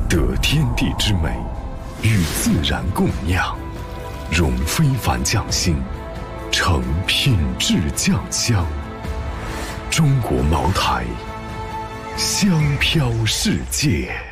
得天地之美，与自然共酿，融非凡匠心，成品质酱香。中国茅台，香飘世界。